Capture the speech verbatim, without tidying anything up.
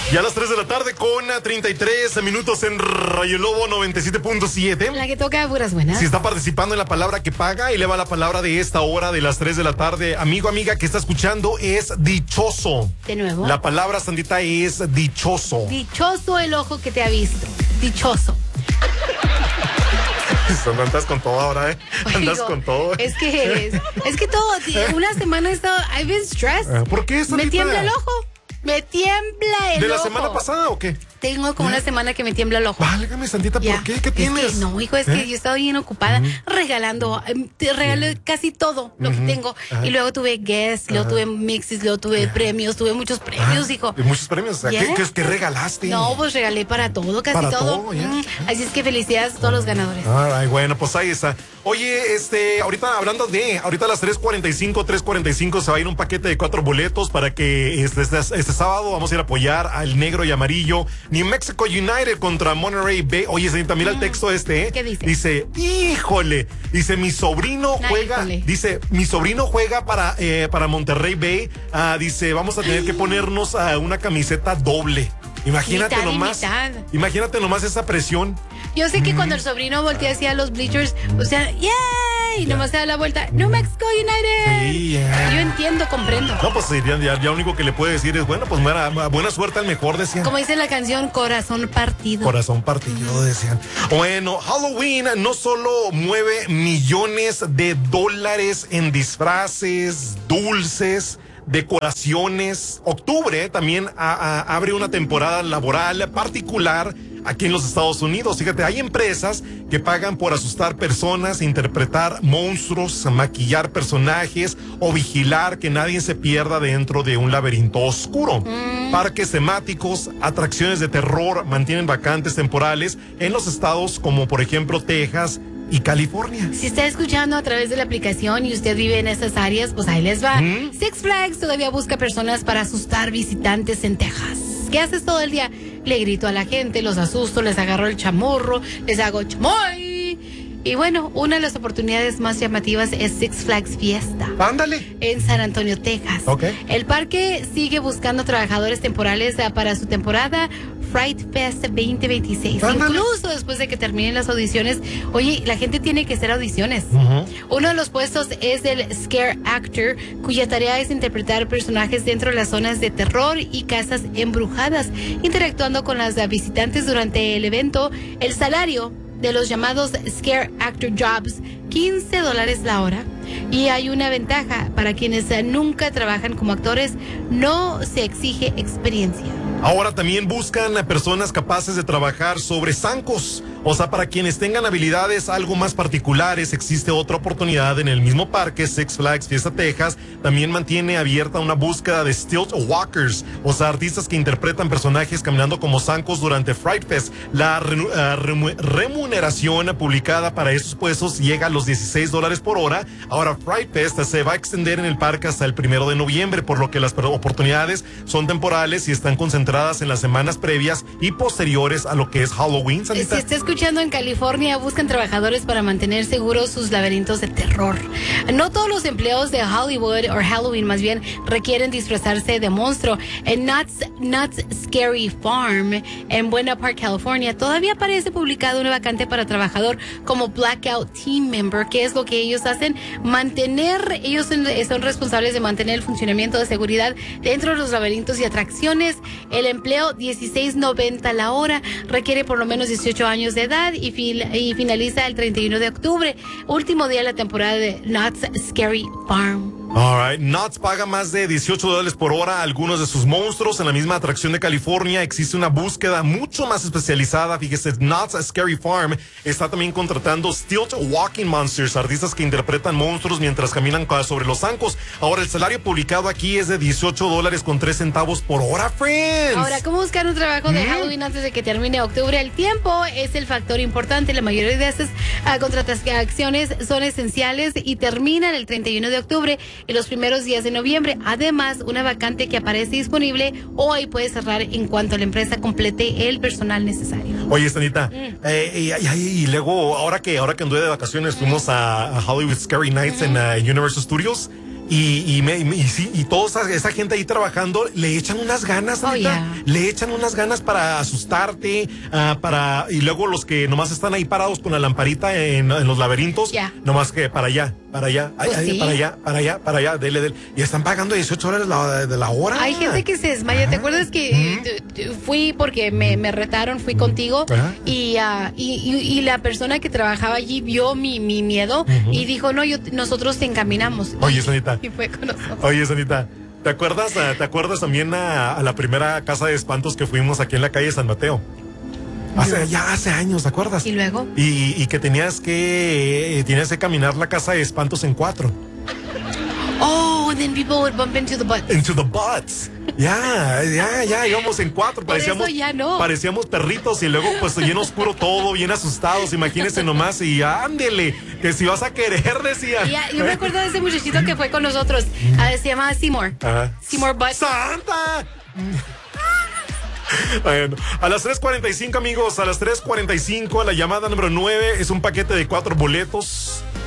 Ya a las tres de la tarde con treinta y tres minutos en Radio Lobo noventa y siete punto siete. La que toca puras buenas. Si está participando en la palabra que paga, y le va la palabra de esta hora de las tres de la tarde. Amigo, amiga que está escuchando, es dichoso. De nuevo. La palabra, Sandita, es dichoso. Dichoso el ojo que te ha visto. Dichoso. Andas con todo ahora, ¿eh? Andas Oigo, con todo. Es que, es, es que todo, una semana he estado, I've been stressed. ¿Por qué, Sandita? Me tiembla el ojo. Me tiembla el ojo. ¿De la semana pasada o qué? Tengo como una semana que me tiembla el ojo. Válgame, Sandita, ¿por Ya. qué? ¿Qué Es tienes? que, no, hijo, es ¿Eh? que yo he estado bien ocupada Uh-huh. regalando, eh, te regalé Yeah. casi todo lo Uh-huh. que tengo. Ajá. Y luego tuve guests, luego Ajá. tuve mixes, luego tuve Yeah. premios, tuve muchos premios, Ah, hijo. y muchos premios. O sea, Yeah. ¿qué, qué, qué regalaste? No, pues regalé para todo, casi Para todo. todo, ya. Mm, Así es que felicidades a todos los ganadores. Ay, bueno, pues ahí está. Oye, este, ahorita hablando de, ahorita a las tres cuarenta y cinco, tres cuarenta y cinco se va a ir un paquete de cuatro boletos para que este, este, este sábado vamos a ir a apoyar al negro y amarillo. New Mexico United contra Monterrey Bay. Oye, señorita, mira el texto este, ¿eh? ¿Qué dice? Dice, híjole, dice, mi sobrino Ay, juega, híjole. dice, mi sobrino juega para, eh, para Monterrey Bay. Ah, dice, vamos a tener que ponernos ah, una camiseta doble. Imagínate Mitad y nomás. mitad. Imagínate nomás esa presión. Yo sé que cuando el sobrino voltea hacia los bleachers, o sea, ¡yay! Y Ya. nomás se da la vuelta, New Mexico United. Sí, ya. Yo entiendo, comprendo. No, pues ya, ya, ya único que le puede decir es, bueno, pues buena, buena suerte al mejor, decían. Como dice la canción, corazón partido. Corazón partido, decían. Bueno, Halloween no solo mueve millones de dólares en disfraces, dulces, decoraciones. Octubre también a, a, abre una temporada laboral particular aquí en los Estados Unidos. Fíjate, hay empresas que pagan por asustar personas, interpretar monstruos, maquillar personajes o vigilar que nadie se pierda dentro de un laberinto oscuro. Mm. Parques temáticos, atracciones de terror mantienen vacantes temporales en los estados como por ejemplo Texas y California. Si está escuchando a través de la aplicación y usted vive en estas áreas, pues ahí les va. ¿Mm? Six Flags todavía busca personas para asustar visitantes en Texas. ¿Qué haces todo el día? Le grito a la gente, los asusto, les agarro el chamorro, les hago chamoy. Y bueno, una de las oportunidades más llamativas es Six Flags Fiesta. Ándale. En San Antonio, Texas. Okay. El parque sigue buscando trabajadores temporales para su temporada Fright Fest veinte veintiséis. Ándale. Incluso después de que terminen las audiciones, oye, la gente tiene que hacer audiciones. Uh-huh. Uno de los puestos es el Scare Actor, cuya tarea es interpretar personajes dentro de las zonas de terror y casas embrujadas, interactuando con las visitantes durante el evento. El salario de los llamados Scare Actor Jobs, quince dólares la hora. Y hay una ventaja para quienes nunca trabajan como actores, no se exige experiencia. Ahora también buscan a personas capaces de trabajar sobre zancos. O sea, para quienes tengan habilidades algo más particulares, existe otra oportunidad en el mismo parque. Six Flags Fiesta Texas también mantiene abierta una búsqueda de stilt walkers, o sea, artistas que interpretan personajes caminando como zancos durante Fright Fest. La renu- uh, remuneración publicada para estos puestos llega a los dieciséis dólares por hora. Ahora Fright Fest se va a extender en el parque hasta el primero de noviembre, por lo que las oportunidades son temporales y están concentradas en las semanas previas y posteriores a lo que es Halloween. Sandita. Si está escuchando en California, buscan trabajadores para mantener seguros sus laberintos de terror. No todos los empleos de Hollywood o Halloween más bien requieren disfrazarse de monstruo. En Knott's, Knott's Scary Farm en Buena Park, California, todavía aparece publicado una vacante para trabajador como Blackout Team Member. ¿Qué es lo que ellos hacen? Mantener, ellos son, son responsables de mantener el funcionamiento de seguridad dentro de los laberintos y atracciones. El empleo dieciséis noventa la hora, requiere por lo menos dieciocho años de edad y, fil, y finaliza el treinta y uno de octubre, último día de la temporada de Knott's Scary Farm. All right. Knott's paga más de dieciocho dólares por hora a algunos de sus monstruos. En la misma atracción de California existe una búsqueda mucho más especializada. Fíjese, Knott's Scary Farm está también contratando stilt walking monsters, artistas que interpretan monstruos mientras caminan sobre los zancos. Ahora, el salario publicado aquí es de dieciocho dólares con tres centavos por hora, friends. Ahora, ¿cómo buscar un trabajo de ¿Mm? Halloween antes de que termine octubre? El tiempo es el factor importante. La mayoría de estas uh, contrataciones son esenciales y terminan el treinta y uno de octubre y los primeros días de noviembre. Además, una vacante que aparece disponible hoy puede cerrar en cuanto la empresa complete el personal necesario. Oye, Stanita, Mm. eh, y, y, y luego, ahora que ahora que anduve de vacaciones, fuimos a, a Hollywood Scary Nights Mm-hmm. en uh, Universal Studios. Y, y, me, y, y sí, y toda esa, esa gente ahí trabajando le echan unas ganas, Oh, Anita. yeah. Le echan unas ganas para asustarte, uh, para y luego los que nomás están ahí parados con la lamparita en, en los laberintos, Yeah. nomás que para allá, para allá, ay, Pues ay, sí. para allá, para allá, para allá, dele, dele. Y están pagando dieciocho dólares la, de la hora. Hay gente que se desmaya. ¿Te acuerdas que eh, t- t- fui porque me, me retaron, fui contigo Ajá. y, ah, y, y, y la persona que trabajaba allí vio mi, mi miedo y dijo, no, yo, nosotros te encaminamos. Oye, Sonita. Y fue con nosotros. Oye, Sonita, ¿te acuerdas, uh, ¿te acuerdas también a, a la primera casa de espantos que fuimos aquí en la calle San Mateo? Hace, ya hace años, ¿te acuerdas? Y luego. Y, y que tenías que, eh, tenías que caminar la casa de espantos en cuatro. Oh, and then people would bump into the butt. Into the butts. Ya, ya, ya, íbamos en cuatro. Por eso Parecíamos, ya no. parecíamos perritos y luego pues bien oscuro todo, bien asustados. Imagínense nomás y ándele, que si vas a querer, decía. Y ya, yo me acuerdo de ese muchachito que fue con nosotros. Ah, se llama Seymour. Ajá. Seymour Butt. ¡Santa! Bueno, a las tres cuarenta y cinco, amigos, a las tres cuarenta y cinco, la llamada número nueve es un paquete de cuatro boletos